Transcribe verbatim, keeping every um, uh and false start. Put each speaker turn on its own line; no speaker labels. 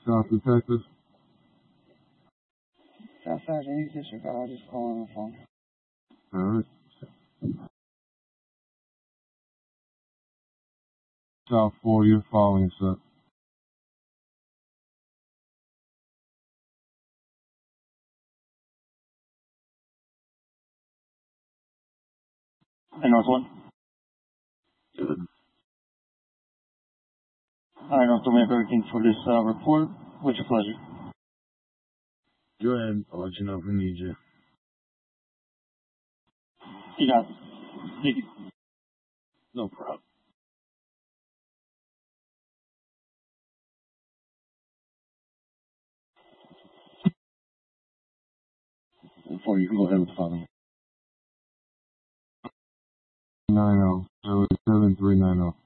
South Detective.
South Sergeant, you disregard. I'll just call on the phone.
Alright. South four, you're following, sir.
Hey, North one. Alright, North one, we have everything for this uh, report. What's your pleasure?
Go ahead. I'll let you know if we need you.
You got it. Thank you.
No problem. Before you can go ahead with the following. nine oh, seven three nine oh.